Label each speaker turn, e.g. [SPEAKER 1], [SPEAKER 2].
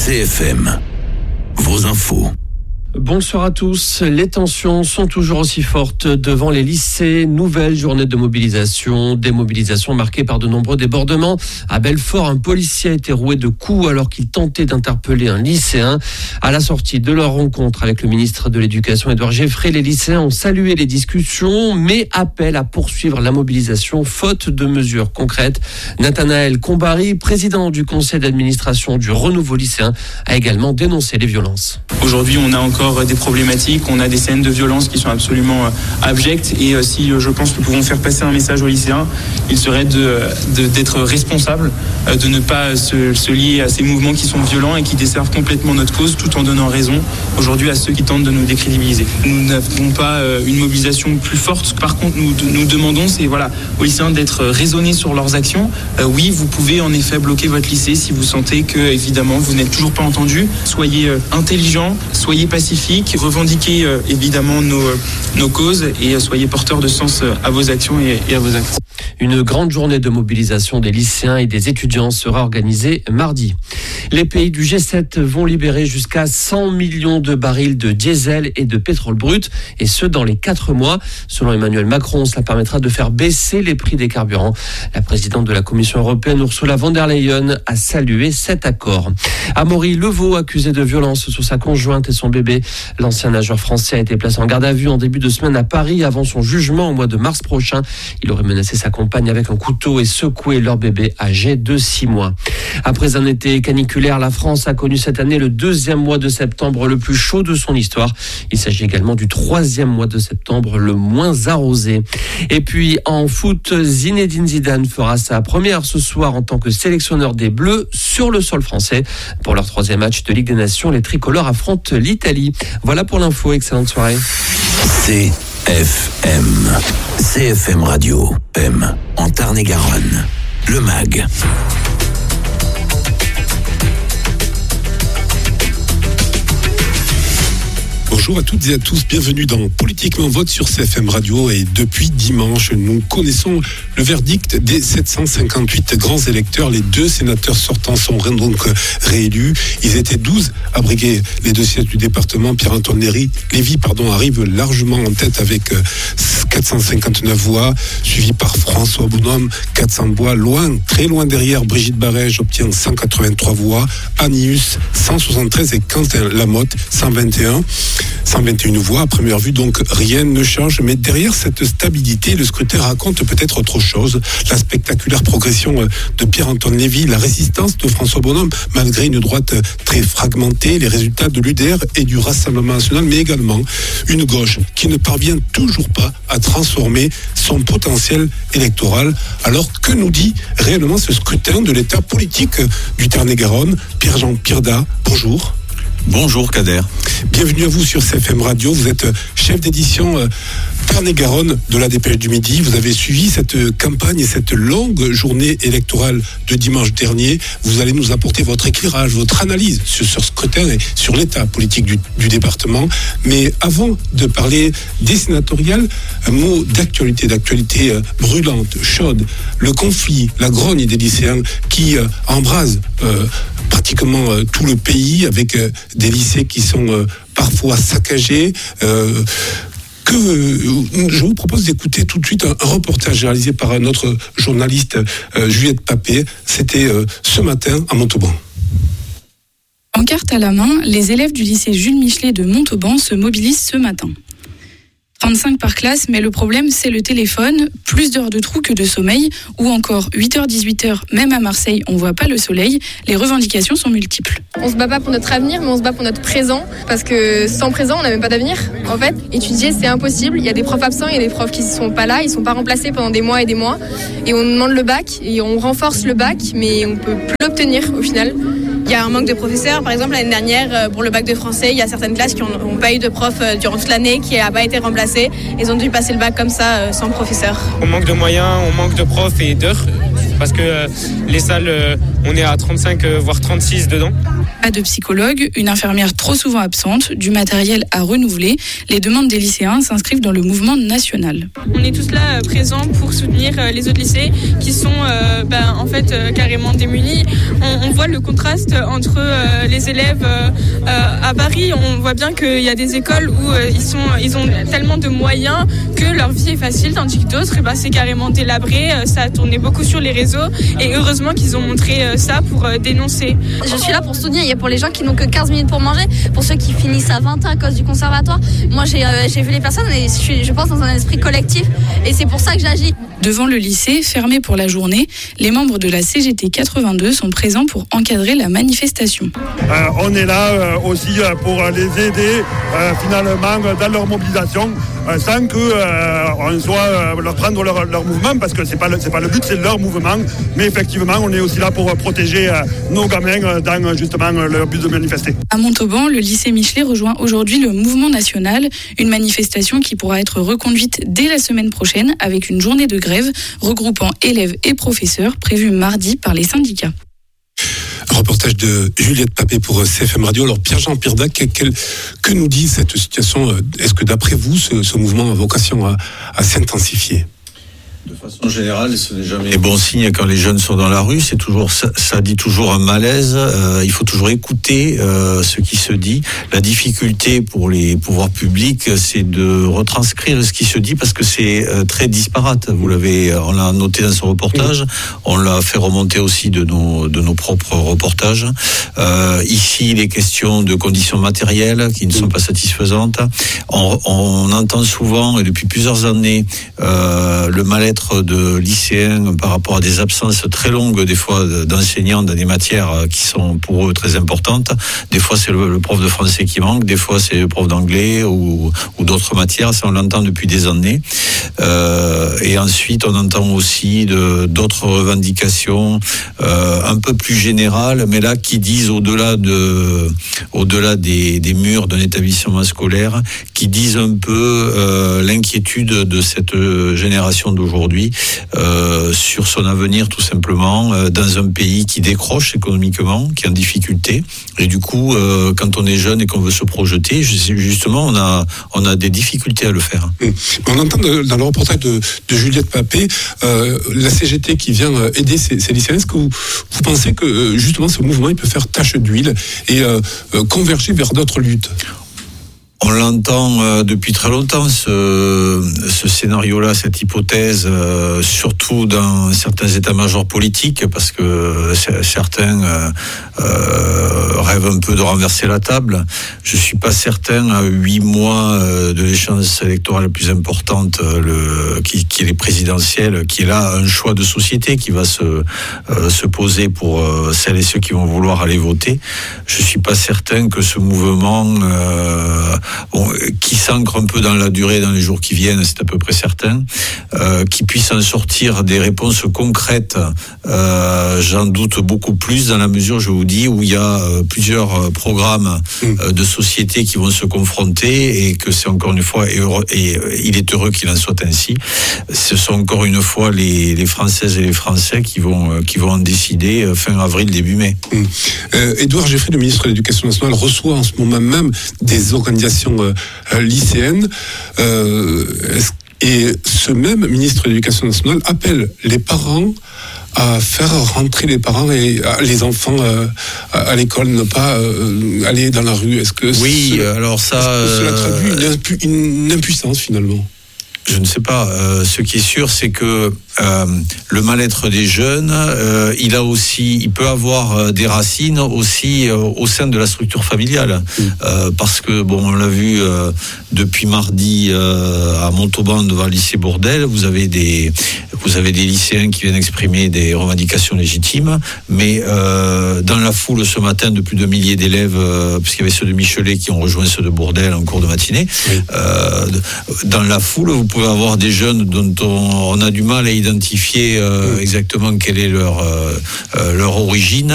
[SPEAKER 1] CFM, vos infos.
[SPEAKER 2] Bonsoir à tous. Les tensions sont toujours aussi fortes devant les lycées. Nouvelle journée de mobilisation. Des mobilisations marquées par de nombreux débordements. À Belfort, un policier a été roué de coups alors qu'il tentait d'interpeller un lycéen. À la sortie de leur rencontre avec le ministre de l'Éducation, Édouard Geffray, les lycéens ont salué les discussions, mais appellent à poursuivre la mobilisation faute de mesures concrètes. Nathanaël Combary, président du conseil d'administration du Renouveau lycéen, a également dénoncé les violences.
[SPEAKER 3] Aujourd'hui, on a encore des problématiques, on a des scènes de violence qui sont absolument abjectes et si je pense que nous pouvons faire passer un message aux lycéens, il serait d'être responsable, de ne pas se lier à ces mouvements qui sont violents et qui desservent complètement notre cause tout en donnant raison aujourd'hui à ceux qui tentent de nous décrédibiliser. Nous n'avons pas une mobilisation plus forte, par contre nous demandons aux lycéens d'être raisonnés sur leurs actions. Oui, vous pouvez en effet bloquer votre lycée si vous sentez que évidemment vous n'êtes toujours pas entendu. Soyez intelligents, soyez pacifiques, revendiquez évidemment nos causes et soyez porteurs de sens à vos actions et à vos actes.
[SPEAKER 2] Une grande journée de mobilisation des lycéens et des étudiants sera organisée mardi. Les pays du G7 vont libérer jusqu'à 100 millions de barils de diesel et de pétrole brut, et ce dans les 4 mois. Selon Emmanuel Macron, cela permettra de faire baisser les prix des carburants. La présidente de la Commission européenne, Ursula von der Leyen, a salué cet accord. Amaury Levaux, accusé de violence sur sa conjointe et son bébé. L'ancien nageur français a été placé en garde à vue en début de semaine à Paris avant son jugement au mois de mars prochain. Il aurait menacé sa compagne avec un couteau et secoué leur bébé âgé de 6 mois. Après un été caniculaire, la France a connu cette année le 2e mois de septembre le plus chaud de son histoire. Il s'agit également du 3e mois de septembre le moins arrosé. Et puis en foot, Zinedine Zidane fera sa première ce soir en tant que sélectionneur des Bleus sur le sol français. Pour leur 3e match de Ligue des Nations, les tricolores affrontent l'Italie. Voilà pour l'info, excellente soirée.
[SPEAKER 1] CFM Radio, M en Tarn-et-Garonne, le MAG.
[SPEAKER 4] Bonjour à toutes et à tous, bienvenue dans Politiquement Vote sur CFM Radio et depuis dimanche, nous connaissons le verdict des 758 grands électeurs. Les 2 sénateurs sortants sont donc réélus. Ils étaient 12 à briguer les 2 sièges du département. Pierre-Antoine Lévy arrive largement en tête avec 459 voix, suivi par François Bonhomme, 400 voix. Très loin derrière, Brigitte Barège obtient 183 voix, Annius 173 et Quentin Lamotte 121 voix. À première vue, donc, rien ne change. Mais derrière cette stabilité, le scrutin raconte peut-être autre chose. La spectaculaire progression de Pierre-Antoine Lévy, la résistance de François Bonhomme, malgré une droite très fragmentée, les résultats de l'UDR et du Rassemblement national, mais également une gauche qui ne parvient toujours pas à transformer son potentiel électoral. Alors, que nous dit réellement ce scrutin de l'état politique du Tarn-et-Garonne? Pierre-Jean Pirda, bonjour.
[SPEAKER 5] Bonjour Kader.
[SPEAKER 4] Bienvenue à vous sur CFM Radio. Vous êtes chef d'édition Tarn-et-Garonne de la Dépêche du Midi. Vous avez suivi cette campagne et cette longue journée électorale de dimanche dernier. Vous allez nous apporter votre éclairage, votre analyse sur ce scrutin et sur l'état politique du département. Mais avant de parler des sénatoriales, un mot d'actualité brûlante, chaude. Le conflit, la grogne des lycéens qui embrase pratiquement tout le pays avec des lycées qui sont parfois saccagés. Je vous propose d'écouter tout de suite un reportage réalisé par notre journaliste Juliette Papé. C'était ce matin à Montauban.
[SPEAKER 6] Pancarte à la main, les élèves du lycée Jules Michelet de Montauban se mobilisent ce matin. 35 par classe, mais le problème c'est le téléphone, plus d'heures de trou que de sommeil, ou encore 8h, 18h, même à Marseille, on voit pas le soleil. Les revendications sont multiples.
[SPEAKER 7] On se bat pas pour notre avenir, mais on se bat pour notre présent, parce que sans présent, on n'a même pas d'avenir. En fait, étudier, c'est impossible. Il y a des profs absents, il y a des profs qui sont pas là, ils sont pas remplacés pendant des mois, et on demande le bac, et on renforce le bac, mais on peut plus l'obtenir au final. Il y a un manque de professeurs. Par exemple, l'année dernière, pour le bac de français, il y a certaines classes qui n'ont pas eu de prof durant toute l'année, qui n'a pas été remplacée. Ils ont dû passer le bac comme ça, sans professeur.
[SPEAKER 3] On manque de moyens, on manque de profs et d'heures. parce que les salles, on est à 35 voire 36 dedans.
[SPEAKER 6] Pas de psychologue, une infirmière trop souvent absente, du matériel à renouveler. Les demandes des lycéens s'inscrivent dans le mouvement national.
[SPEAKER 5] On est tous là présents pour soutenir les autres lycées qui sont carrément démunis. On voit le contraste entre les élèves à Paris. On voit bien qu'il y a des écoles où ils ont tellement de moyens que leur vie est facile, tandis que d'autres, c'est carrément délabré. Ça a tourné beaucoup sur les réseaux et heureusement qu'ils ont montré ça pour dénoncer.
[SPEAKER 8] Je suis là pour soutenir. Il y a pour les gens qui n'ont que 15 minutes pour manger, pour ceux qui finissent à 20 ans à cause du conservatoire. Moi, j'ai vu les personnes et je pense dans un esprit collectif et c'est pour ça que j'agis.
[SPEAKER 6] Devant le lycée, fermé pour la journée, les membres de la CGT 82 sont présents pour encadrer la manifestation.
[SPEAKER 9] On est là aussi pour les aider finalement dans leur mobilisation sans qu'on soit leur prendre leur mouvement parce que c'est pas le but, c'est leur mouvement. Mais effectivement, on est aussi là pour protéger nos gamins dans justement leur but de manifester.
[SPEAKER 6] À Montauban, le lycée Michelet rejoint aujourd'hui le mouvement national, une manifestation qui pourra être reconduite dès la semaine prochaine avec une journée de grève regroupant élèves et professeurs prévue mardi par les syndicats.
[SPEAKER 4] Un reportage de Juliette Papé pour CFM Radio. Alors Pierre-Jean Pirdac, que nous dit cette situation? Est-ce que d'après vous, ce mouvement a vocation à s'intensifier?
[SPEAKER 10] De façon générale, ce n'est jamais bon signe quand les jeunes sont dans la rue. C'est toujours ça dit toujours un malaise. Il faut toujours écouter ce qui se dit. La difficulté pour les pouvoirs publics, c'est de retranscrire ce qui se dit parce que c'est très disparate. On l'a noté dans ce reportage. On l'a fait remonter aussi de nos propres reportages. Ici, les questions de conditions matérielles qui ne sont pas satisfaisantes. On entend souvent et depuis plusieurs années le mal-être de lycéens par rapport à des absences très longues des fois d'enseignants dans des matières qui sont pour eux très importantes. Des fois c'est le prof de français qui manque, des fois c'est le prof d'anglais ou d'autres matières, ça on l'entend depuis des années. Et ensuite on entend aussi d'autres revendications un peu plus générales, mais là qui disent au-delà des murs d'un établissement scolaire, qui disent un peu l'inquiétude de cette génération d'aujourd'hui sur son avenir tout simplement dans un pays qui décroche économiquement, qui est en difficulté et du coup quand on est jeune et qu'on veut se projeter, justement on a des difficultés à le faire.
[SPEAKER 4] On entend dans le reportage de Juliette Papé la CGT qui vient aider ces lycéens. Est-ce que vous pensez que justement ce mouvement il peut faire tache d'huile et converger vers d'autres luttes?
[SPEAKER 10] On l'entend depuis très longtemps, ce scénario-là, cette hypothèse, surtout dans certains états-majors politiques, parce que certains rêvent un peu de renverser la table. Je suis pas certain, à 8 mois de l'échéance électorale la plus importante, qui est les présidentielles, qui est là un choix de société qui va se poser pour celles et ceux qui vont vouloir aller voter. Je suis pas certain que ce mouvement qui s'ancre un peu dans la durée, dans les jours qui viennent, c'est à peu près certain, qui puisse en sortir des réponses concrètes, j'en doute beaucoup plus dans la mesure, je vous dis, où il y a plusieurs programmes de société qui vont se confronter et que c'est encore une fois, et il est heureux qu'il en soit ainsi, ce sont encore une fois les Françaises et les Français qui vont en décider fin avril, début mai.
[SPEAKER 4] Édouard Geoffriy, le ministre de l'Éducation nationale, reçoit en ce moment même des organisations lycéennes. Et ce même ministre de l'Éducation nationale appelle les parents à faire rentrer les parents et les enfants à l'école, ne pas aller dans la rue. Est-ce que cela traduit une impuissance finalement?
[SPEAKER 10] Je ne sais pas. Ce qui est sûr, c'est que le mal-être des jeunes, il peut avoir des racines aussi au sein de la structure familiale, parce que on l'a vu depuis mardi à Montauban devant le lycée Bourdelle, vous avez des lycéens qui viennent exprimer des revendications légitimes, mais dans la foule ce matin de plus de milliers d'élèves, puisqu'il y avait ceux de Michelet qui ont rejoint ceux de Bourdelle en cours de matinée, dans la foule vous pouvez avoir des jeunes dont on a du mal à identifier exactement quelle est leur origine,